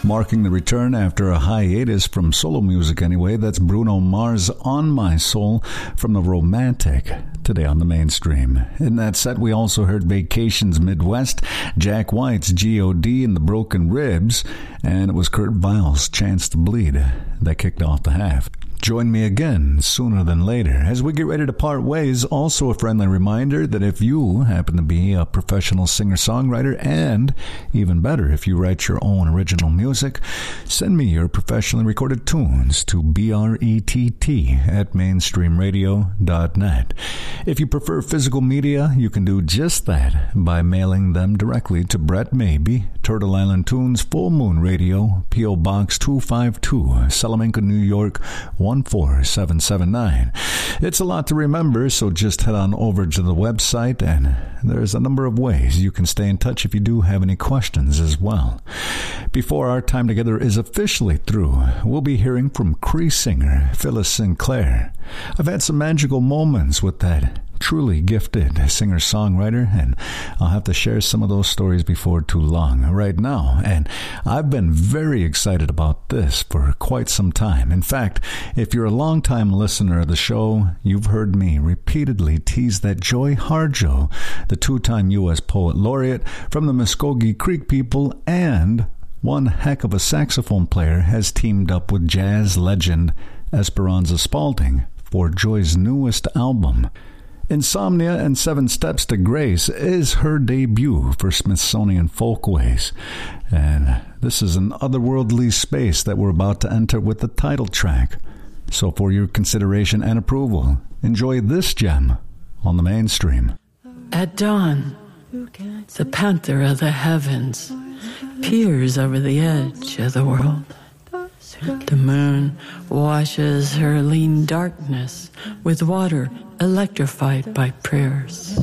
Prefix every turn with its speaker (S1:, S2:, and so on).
S1: Marking the return after a hiatus from solo music anyway, that's Bruno Mars' On My Soul from The Romantic, today on the mainstream. In that set, we also heard Vacations Midwest, Jack White's G.O.D. and the Broken Ribs, and it was Kurt Weill's Chance to Bleed that kicked off the half. Join me again sooner than later as we get ready to part ways. Also a friendly reminder that if you happen to be a professional singer-songwriter, and even better, if you write your own original music, send me your professionally recorded tunes to brett@mainstreamradio.net. If you prefer physical media, you can do just that by mailing them directly to Brett Maybe, Turtle Island Tunes, Full Moon Radio, P.O. Box 252, Salamanca, New York 14779. It's a lot to remember, so just head on over to the website, and there's a number of ways you can stay in touch if you do have any questions as well. Before our time together is officially through, we'll be hearing from Cree singer Phyllis Sinclair. I've had some magical moments with that truly gifted singer-songwriter, and I'll have to share some of those stories before too long right now. And I've been very excited about this for quite some time. In fact, if you're a long-time listener of the show, you've heard me repeatedly tease that Joy Harjo, the two-time U.S. Poet Laureate from the Muskogee Creek people and one heck of a saxophone player, has teamed up with jazz legend Esperanza Spalding for Joy's newest album. Insomnia and 7 Steps to Grace is her debut for Smithsonian Folkways. And this is an otherworldly space that we're about to enter with the title track. So for your consideration and approval, enjoy this gem on the mainstream.
S2: At dawn, the panther of the heavens peers over the edge of the world. The moon washes her lean darkness with water electrified by prayers.